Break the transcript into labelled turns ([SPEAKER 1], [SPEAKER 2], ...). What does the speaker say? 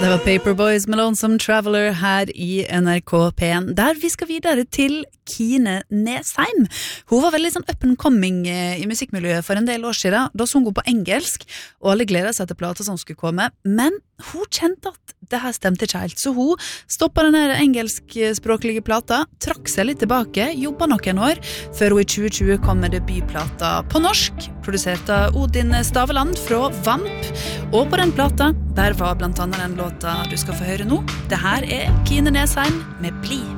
[SPEAKER 1] Det var Paperboys med Lonesome Traveler her i NRK P1, der vi skal videre til Kine Nesheim. Hun var veldig sånn up and coming i musikkmiljøet for en del år siden. Da sang hun på engelsk, og alle gledet seg til plater som skulle komme. Men hun kjente at det her stemte ikke helt, så hun stoppet denne engelskspråklige plata, trakk seg litt tilbake, jobbet noen år, før hun i 2020 kom med debutplata på norsk, produsert av Odin Staveland fra Vamp. Og på den plata, der var blant annet den låta du skal få høre nå. Det her Kine Nesheim med Bli.